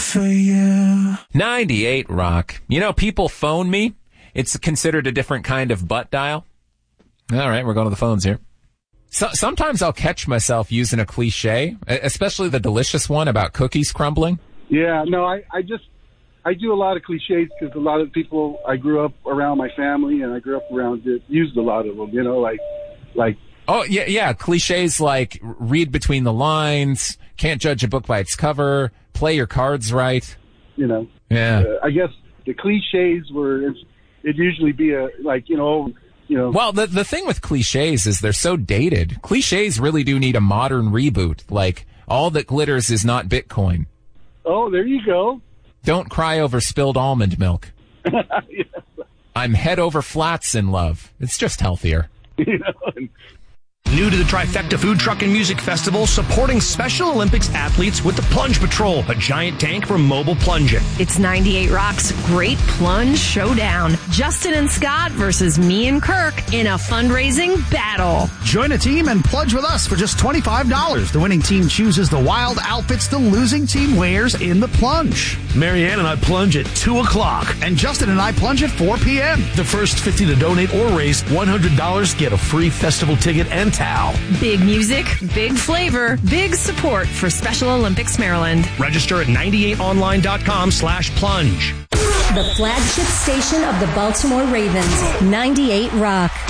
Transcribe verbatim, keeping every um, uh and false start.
for you. ninety-eight Rock. You know, people phone me. It's considered a different kind of butt dial. All right, we're going to the phones here. So, sometimes I'll catch myself using a cliche, especially the delicious one about cookies crumbling. Yeah, no, I, I just, I do a lot of cliches because a lot of people, I grew up around my family and I grew up around it, used a lot of them, you know, like, like. Oh, yeah, yeah, cliches like read between the lines, can't judge a book by its cover, play your cards right. You know. Yeah. Uh, I guess the cliches were, it'd usually be a, like, you know, you know. Well, the the thing with cliches is they're so dated. Cliches really do need a modern reboot, like all that glitters is not Bitcoin. Oh, there you go. Don't cry over spilled almond milk. Yes. I'm head over flats in love. It's just healthier. You know, and, New to the Trifecta Food Truck and Music Festival, supporting Special Olympics athletes with the Plunge Patrol, a giant tank for mobile plunging. It's ninety-eight Rock's Great Plunge Showdown. Justin and Scott versus me and Kirk in a fundraising battle. Join a team and plunge with us for just twenty-five dollars. The winning team chooses the wild outfits the losing team wears in the plunge. Marianne and I plunge at two o'clock. And Justin and I plunge at four p.m. The first fifty to donate or raise one hundred dollars get a free festival ticket and towel. Big music, big flavor, big support for Special Olympics Maryland. Register at ninety-eight online dot com slash plunge. The flagship station of the Baltimore Ravens, ninety-eight Rock.